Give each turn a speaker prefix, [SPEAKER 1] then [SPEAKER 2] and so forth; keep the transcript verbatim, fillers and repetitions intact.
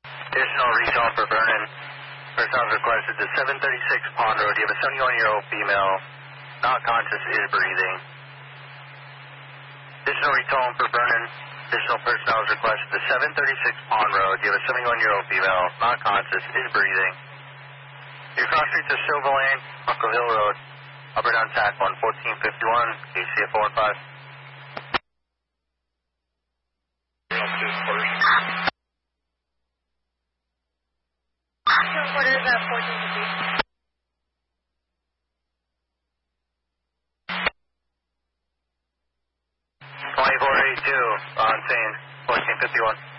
[SPEAKER 1] Additional recall for Vernon. First off requested the seven thirty-six Pond Road. You have a seventy-one-year-old female, not conscious, is breathing. Additional retone for Vernon. Additional personnel is requested the seven thirty-six Pond Road. You have a seventy-one-year-old female, not conscious, is breathing. Your cross street to Silver Lane, Buckle Hill Road. Upper down tack one fourteen fifty-one, K C F four one five.
[SPEAKER 2] What is that, fourteen fifty?
[SPEAKER 1] twenty-four eighty-two, on scene, fourteen fifty-one.